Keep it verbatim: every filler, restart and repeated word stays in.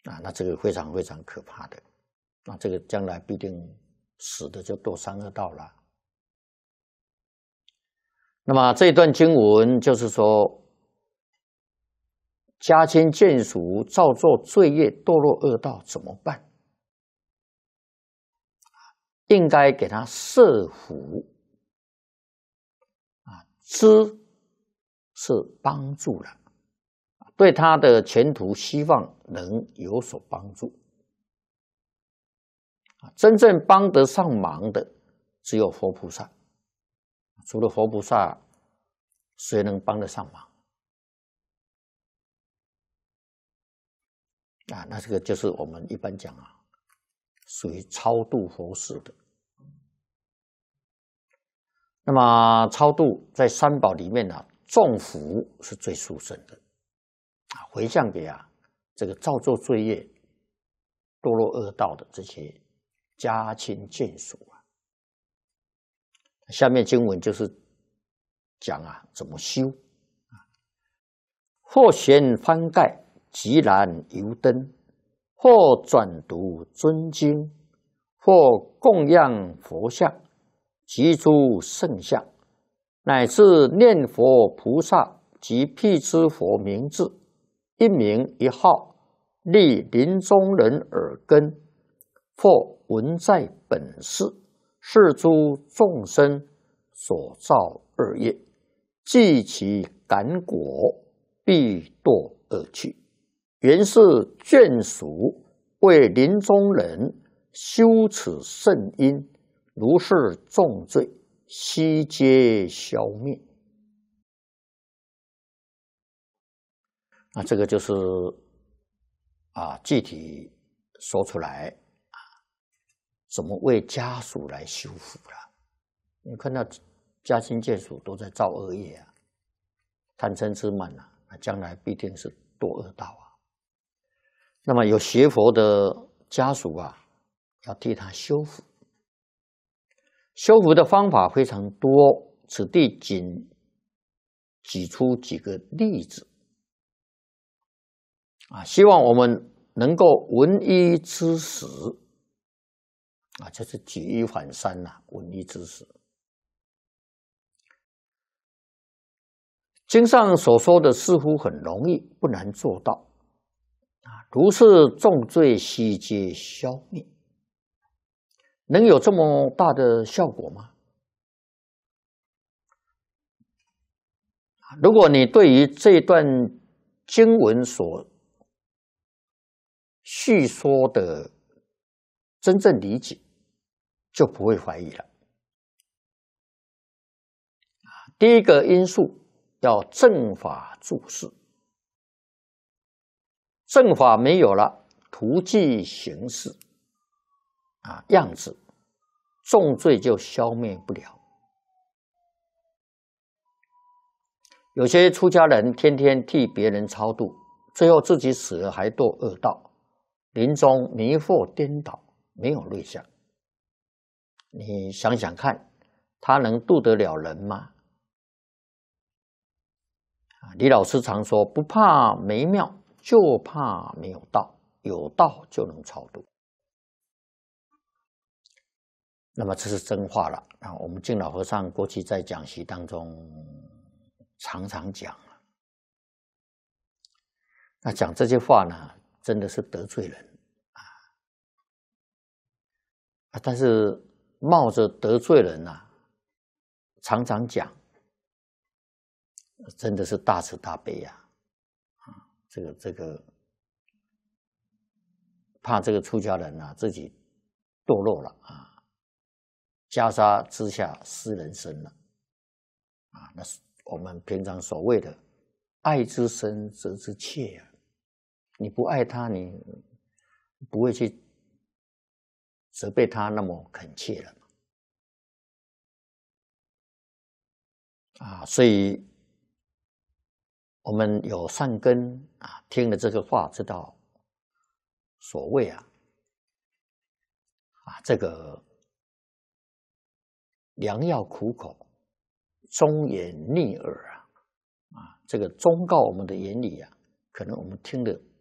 啊，那这个非常非常可怕的，那这个将来必定死的就堕三恶道了。那么这一段经文就是说，家亲眷属造作罪业，堕落恶道怎么办？应该给他设福啊，知是帮助了，对他的前途希望能有所帮助。真正帮得上忙的只有佛菩萨，除了佛菩萨，谁能帮得上忙？啊，那这个就是我们一般讲啊，属于超度佛事的。那么超度在三宝里面呢、啊，众福是最殊胜的啊，回向给啊这个造作罪业、堕落恶道的这些家亲眷属啊。下面经文就是讲啊怎么修啊，或悬幡盖，即燃油灯，或转读尊经，或供养佛像，及诸圣像，乃至念佛菩萨及辟支佛名字，一名一号，立临终人耳根，或闻在本世，是诸众生所造恶业，即其感果，必堕恶趣。原是眷属为临终人修此圣因，如是重罪，悉皆消灭。那这个就是啊，具体说出来啊，怎么为家属来修福了？你看到家亲眷属都在造恶业啊，贪嗔痴慢啊，将来必定是堕恶道啊。那么有学佛的家属啊，要替他修福。修福的方法非常多，此地仅举出几个例子啊，希望我们能够闻一知十啊，这是举一反三呐、啊，闻一知十。经上所说的似乎很容易，不难做到啊，如是重罪悉皆消灭。能有这么大的效果吗？如果你对于这段经文所叙说的真正理解，就不会怀疑了。第一个因素要正法注释，正法没有了，图具形式啊样子，重罪就消灭不了。有些出家人天天替别人超度，最后自己死了还堕恶道，临终迷惑颠倒，没有瑞相。你想想看，他能度得了人吗？李老师常说，不怕没庙，就怕没有道，有道就能超度。那么这是真话了啊！我们净老和尚过去在讲习当中常常讲，那讲这些话呢，真的是得罪人啊！啊，但是冒着得罪人啊，常常讲，真的是大慈大悲呀！啊，这个这个，怕这个出家人啊自己堕落了啊。袈裟之下失人身了啊！那是我们平常所谓的爱之深责之切啊！你不爱他，你不会去责备他那么恳切了啊！所以我们有善根啊，听了这个话，知道所谓啊啊这个。良药苦口，忠言逆耳啊！啊，这个忠告我们的言语啊，可能我们听得